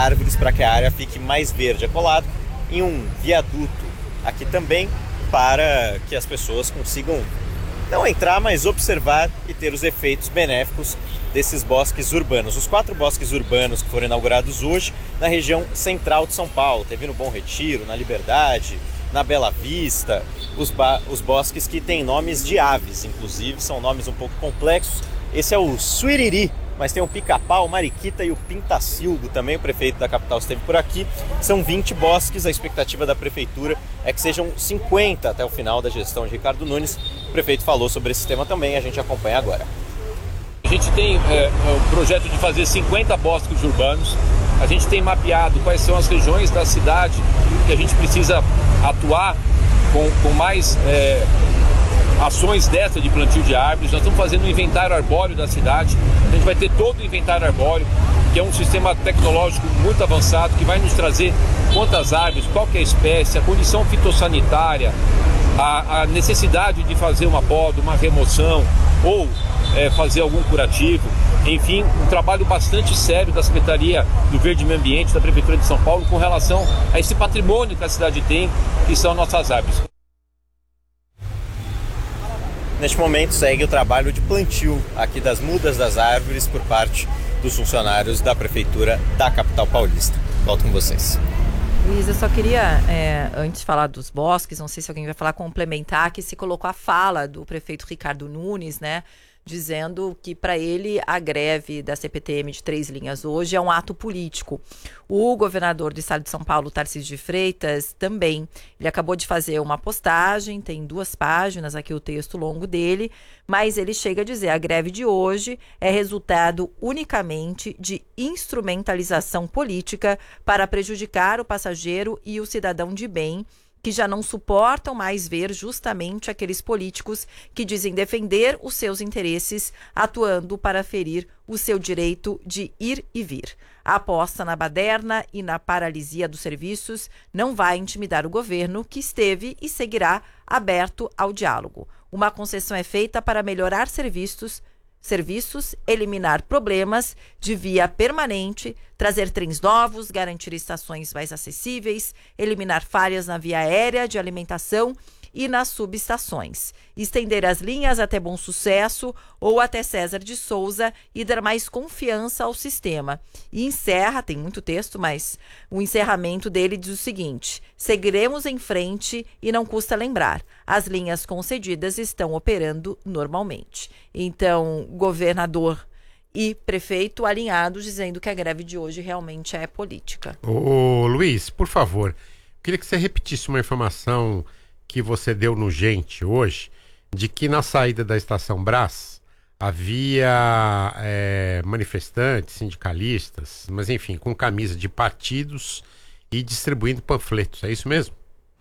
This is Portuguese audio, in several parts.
árvores para que a área fique mais verde. É colado em um viaduto aqui também para que as pessoas consigam não entrar, mas observar e ter os efeitos benéficos desses bosques urbanos. Os 4 bosques urbanos que foram inaugurados hoje na região central de São Paulo. Teve no Bom Retiro, na Liberdade, na Bela Vista, os bosques que têm nomes de aves, inclusive, são nomes um pouco complexos. Esse é o Suiriri, mas tem o pica-pau, o mariquita e o pintacilgo também. O prefeito da capital esteve por aqui. São 20 bosques, a expectativa da prefeitura é que sejam 50 até o final da gestão de Ricardo Nunes. O prefeito falou sobre esse tema também, a gente acompanha agora. A gente tem o projeto de fazer 50 bosques urbanos. A gente tem mapeado quais são as regiões da cidade que a gente precisa atuar com mais ações dessa de plantio de árvores. Nós estamos fazendo um inventário arbóreo da cidade. A gente vai ter todo o inventário arbóreo, que é um sistema tecnológico muito avançado, que vai nos trazer quantas árvores, qual que é a espécie, a condição fitossanitária, a necessidade de fazer uma poda, uma remoção ou fazer algum curativo. Enfim, um trabalho bastante sério da Secretaria do Verde e Meio Ambiente, da Prefeitura de São Paulo, com relação a esse patrimônio que a cidade tem, que são nossas árvores. Neste momento segue o trabalho de plantio aqui das mudas das árvores por parte dos funcionários da Prefeitura da capital paulista. Volto com vocês. Luiz, eu só queria, antes de falar dos bosques, não sei se alguém vai falar, complementar que se colocou a fala do prefeito Ricardo Nunes, né? Dizendo que para ele a greve da CPTM de 3 linhas hoje é um ato político. O governador do estado de São Paulo, Tarcísio de Freitas, também. Ele acabou de fazer uma postagem, tem 2 páginas aqui o texto longo dele, mas ele chega a dizer: a greve de hoje é resultado unicamente de instrumentalização política para prejudicar o passageiro e o cidadão de bem, que já não suportam mais ver justamente aqueles políticos que dizem defender os seus interesses, atuando para ferir o seu direito de ir e vir. A aposta na baderna e na paralisia dos serviços não vai intimidar o governo, que esteve e seguirá aberto ao diálogo. Uma concessão é feita para melhorar serviços, eliminar problemas de via permanente, trazer trens novos, garantir estações mais acessíveis, eliminar falhas na via aérea de alimentação e nas subestações, estender as linhas até Bom Sucesso ou até César de Souza e dar mais confiança ao sistema. E encerra, tem muito texto, mas o encerramento dele diz o seguinte: seguiremos em frente e não custa lembrar, as linhas concedidas estão operando normalmente. Então, governador e prefeito alinhados, dizendo que a greve de hoje realmente é política. Ô Luiz, por favor, queria que você repetisse uma informação que você deu no Gente hoje, de que na saída da Estação Brás havia manifestantes, sindicalistas, mas enfim, com camisa de partidos e distribuindo panfletos, é isso mesmo?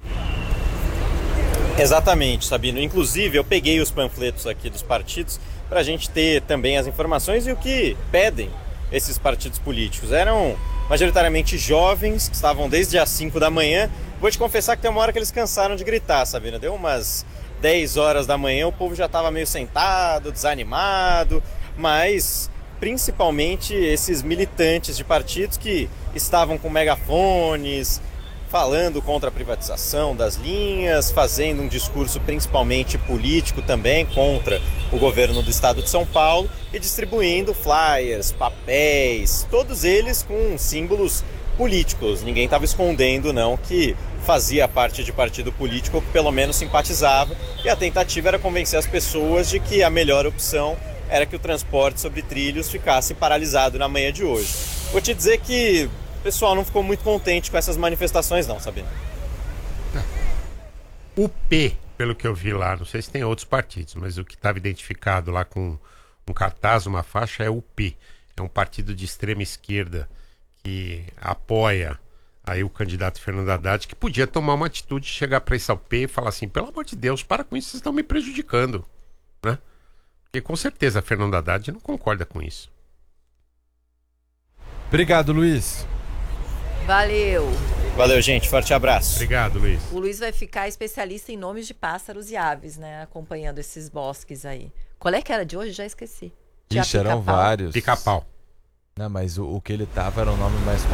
Exatamente, Sabino. Inclusive, eu peguei os panfletos aqui dos partidos para a gente ter também as informações e o que pedem esses partidos políticos. Eram majoritariamente jovens, que estavam desde as 5 da manhã. Vou te confessar que tem uma hora que eles cansaram de gritar, Sabino. Deu umas 10 horas da manhã, o povo já estava meio sentado, desanimado, mas principalmente esses militantes de partidos que estavam com megafones, falando contra a privatização das linhas, fazendo um discurso principalmente político também contra o governo do estado de São Paulo e distribuindo flyers, papéis, todos eles com símbolos políticos. Ninguém estava escondendo não que fazia parte de partido político ou que pelo menos simpatizava, e a tentativa era convencer as pessoas de que a melhor opção era que o transporte sobre trilhos ficasse paralisado na manhã de hoje. Vou te dizer que o pessoal não ficou muito contente com essas manifestações não, Sabino. O P, pelo que eu vi lá, não sei se tem outros partidos, mas o que estava identificado lá com um cartaz, uma faixa, é o P. É um partido de extrema esquerda que apoia aí o candidato Fernando Haddad, que podia tomar uma atitude de chegar para esse P e falar assim: pelo amor de Deus, para com isso, vocês estão me prejudicando, né? Porque com certeza Fernando Haddad não concorda com isso. Obrigado, Luiz. Valeu. Valeu, gente. Forte abraço. Obrigado, Luiz. O Luiz vai ficar especialista em nomes de pássaros e aves, né? Acompanhando esses bosques aí. Qual é que era de hoje? Já esqueci. Ixi, eram vários. Pica-pau. Não, mas o que ele tava era um nome mais